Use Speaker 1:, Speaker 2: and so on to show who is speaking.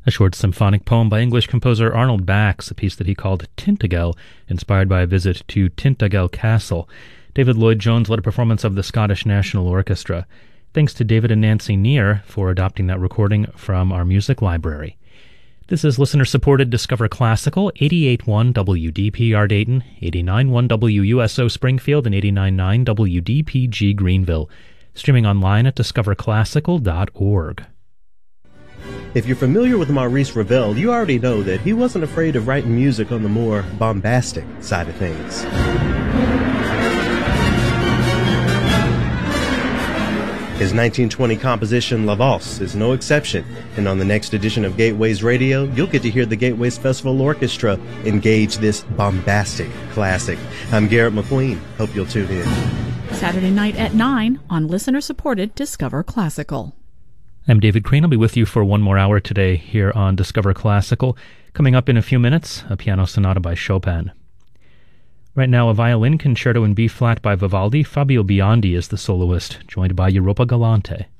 Speaker 1: A short symphonic poem by English composer Arnold Bax, a piece that he called Tintagel, inspired by a visit to Tintagel Castle. David Lloyd-Jones led a performance of the Scottish National Orchestra. Thanks to David and Nancy Neer for adopting that recording from our music library. This is listener-supported Discover Classical, 88.1 WDPR Dayton, 89.1 WUSO Springfield, and 89.9 WDPG Greenville. Streaming online at discoverclassical.org.
Speaker 2: If you're familiar with Maurice Ravel, you already know that he wasn't afraid of writing music on the more bombastic side of things. His 1920 composition La Valse is no exception, and on the next edition of Gateways Radio, you'll get to hear the Gateways Festival Orchestra engage this bombastic classic. I'm Garrett McQueen. Hope you'll tune in.
Speaker 3: Saturday night at 9 on listener-supported Discover Classical.
Speaker 1: I'm David Crane. I'll be with you for one more hour today here on Discover Classical. Coming up in a few minutes, a piano sonata by Chopin. Right now, a violin concerto in B-flat by Vivaldi. Fabio Biondi is the soloist, joined by Europa Galante.